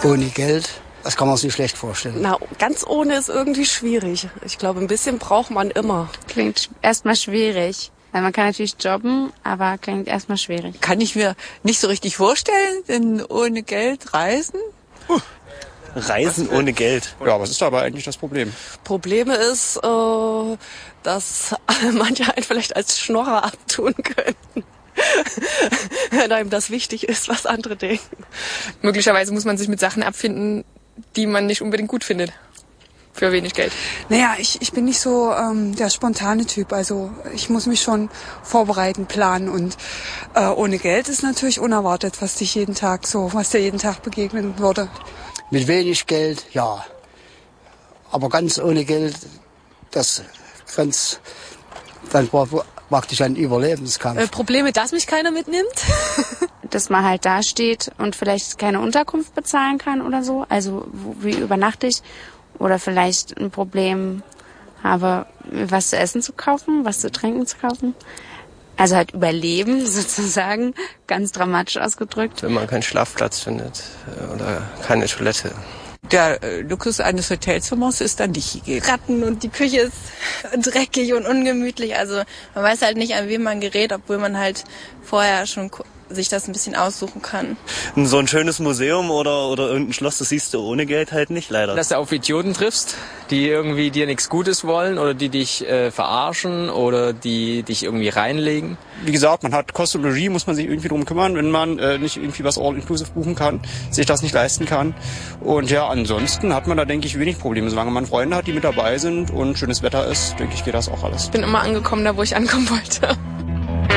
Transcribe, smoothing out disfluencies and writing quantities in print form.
Ohne Geld, das kann man sich schlecht vorstellen. Na, ganz ohne ist irgendwie schwierig. Ich glaube, ein bisschen braucht man immer. Klingt erstmal schwierig. Weil man kann natürlich jobben, aber klingt erstmal schwierig. Kann ich mir nicht so richtig vorstellen, denn ohne Geld reisen? Reisen ohne Geld. Ja, was ist dabei eigentlich das Problem? Probleme ist, dass manche einen vielleicht als Schnorrer abtun könnten. Wenn einem das wichtig ist, was andere denken. Möglicherweise muss man sich mit Sachen abfinden, die man nicht unbedingt gut findet. Für wenig Geld. Naja, ich bin nicht so der spontane Typ. Also ich muss mich schon vorbereiten, planen. Und ohne Geld ist natürlich unerwartet, was dir jeden Tag begegnen würde. Mit wenig Geld, ja. Aber ganz ohne Geld, das ganz dann praktisch ein Überlebenskampf. Probleme, dass mich keiner mitnimmt? Dass man halt da steht und vielleicht keine Unterkunft bezahlen kann oder so. Also wie übernachte ich? Oder vielleicht ein Problem habe, was zu essen zu kaufen, was zu trinken zu kaufen. Also halt überleben sozusagen, ganz dramatisch ausgedrückt. Wenn man keinen Schlafplatz findet oder keine Toilette. Der Luxus eines Hotelzimmers ist dann nicht gegeben. Ratten und die Küche ist dreckig und ungemütlich. Also man weiß halt nicht, an wen man gerät, obwohl man halt vorher schon sich das ein bisschen aussuchen kann. So ein schönes Museum oder irgendein Schloss, das siehst du ohne Geld halt nicht, leider. Dass du auf Idioten triffst, die irgendwie dir nichts Gutes wollen oder die dich verarschen oder die dich irgendwie reinlegen. Wie gesagt, man hat Kost und Logis, muss man sich irgendwie drum kümmern, wenn man nicht irgendwie was all-inclusive buchen kann, sich das nicht leisten kann. Und ja, ansonsten hat man da, denke ich, wenig Probleme. Solange man Freunde hat, die mit dabei sind und schönes Wetter ist, denke ich, geht das auch alles. Ich bin immer angekommen, da wo ich ankommen wollte.